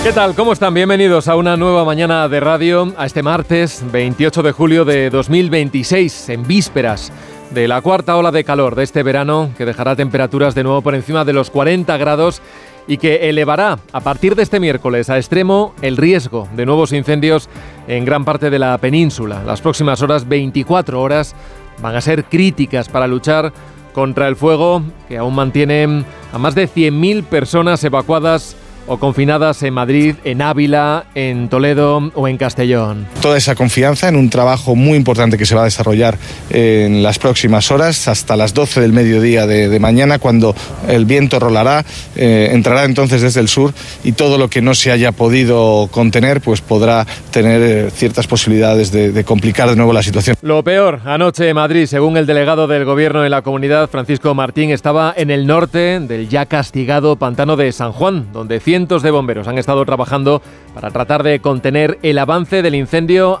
¿Qué tal? ¿Cómo están? Bienvenidos a una nueva mañana de radio, a este martes 28 de julio de 2026, en vísperas de la cuarta ola de calor de este verano, que dejará temperaturas de nuevo por encima de los 40 grados y que elevará a partir de este miércoles a extremo el riesgo de nuevos incendios en gran parte de la península. Las próximas horas, 24 horas, van a ser críticas para luchar contra el fuego, que aún mantiene a más de 100.000 personas evacuadas o confinadas en Madrid, en Ávila, en Toledo o en Castellón. Toda esa confianza en un trabajo muy importante que se va a desarrollar en las próximas horas, hasta las 12 del mediodía de mañana, cuando el viento rolará, entrará entonces desde el sur y todo lo que no se haya podido contener pues podrá tener ciertas posibilidades de complicar de nuevo la situación. Lo peor, anoche en Madrid, según el delegado del Gobierno en la comunidad, Francisco Martín, estaba en el norte del ya castigado pantano de San Juan, donde cientos de bomberos han estado trabajando para tratar de contener el avance del incendio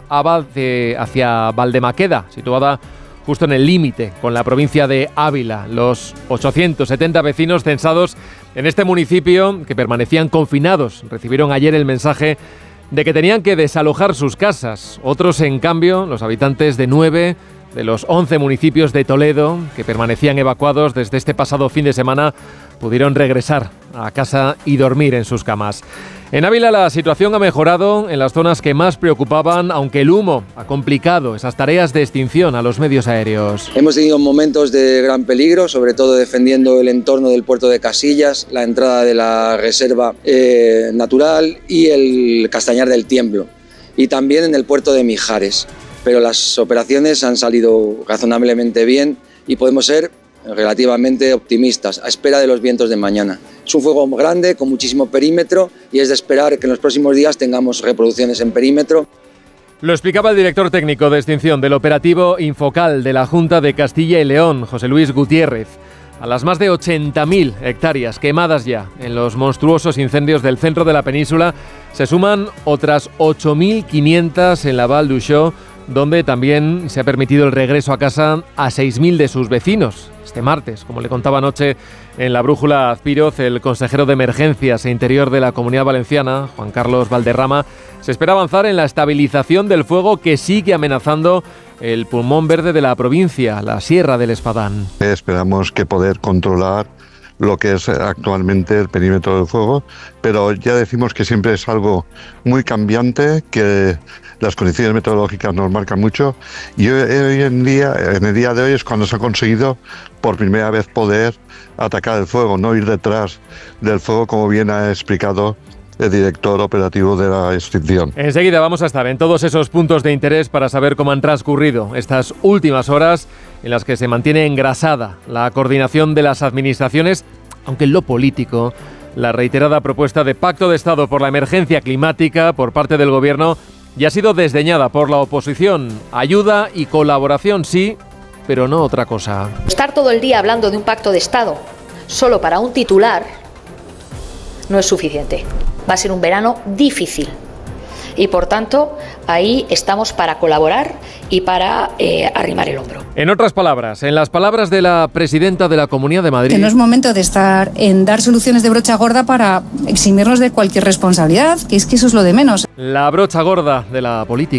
hacia Valdemaqueda, situada justo en el límite con la provincia de Ávila. Los 870 vecinos censados en este municipio, que permanecían confinados, recibieron ayer el mensaje de que tenían que desalojar sus casas. Otros, en cambio, los habitantes de 9 de los 11 municipios de Toledo, que permanecían evacuados desde este pasado fin de semana, pudieron regresar a casa y dormir en sus camas. En Ávila la situación ha mejorado en las zonas que más preocupaban, aunque el humo ha complicado esas tareas de extinción a los medios aéreos. Hemos tenido momentos de gran peligro, sobre todo defendiendo el entorno del puerto de Casillas, la entrada de la reserva natural y el Castañar del Tiemblo, y también en el puerto de Mijares. Pero las operaciones han salido razonablemente bien y podemos ser relativamente optimistas, a espera de los vientos de mañana. Es un fuego grande, con muchísimo perímetro, y es de esperar que en los próximos días tengamos reproducciones en perímetro. Lo explicaba el director técnico de extinción del operativo Infocal de la Junta de Castilla y León, José Luis Gutiérrez. A las más de 80.000 hectáreas quemadas ya en los monstruosos incendios del centro de la península, se suman otras 8.500 en la Val d'Uixó, donde también se ha permitido el regreso a casa a 6.000 de sus vecinos. Este martes, como le contaba anoche en la Brújula Azpiroz, el consejero de Emergencias e Interior de la Comunidad Valenciana, Juan Carlos Valderrama, se espera avanzar en la estabilización del fuego que sigue amenazando el pulmón verde de la provincia, la Sierra del Espadán. Esperamos que poder controlar lo que es actualmente el perímetro del fuego, pero ya decimos que siempre es algo muy cambiante, que las condiciones meteorológicas nos marcan mucho, y hoy en el día de hoy es cuando se ha conseguido por primera vez poder atacar el fuego, no ir detrás del fuego, como bien ha explicado el director operativo de la extinción. Enseguida vamos a estar en todos esos puntos de interés para saber cómo han transcurrido estas últimas horas en las que se mantiene engrasada la coordinación de las administraciones, aunque en lo político, la reiterada propuesta de pacto de Estado por la emergencia climática por parte del Gobierno ya ha sido desdeñada por la oposición. Ayuda y colaboración sí, pero no otra cosa. Estar todo el día hablando de un pacto de Estado solo para un titular no es suficiente. Va a ser un verano difícil y, por tanto, ahí estamos para colaborar y para arrimar el hombro. En otras palabras, en las palabras de la presidenta de la Comunidad de Madrid... Que no es momento de estar en dar soluciones de brocha gorda para eximirnos de cualquier responsabilidad, que es que eso es lo de menos. La brocha gorda de la política.